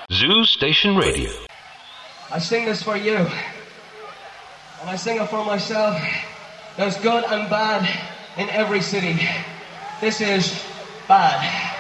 Zoo Station Radio. I sing this for you, and I sing it for myself. There's good and bad in every city. This is bad.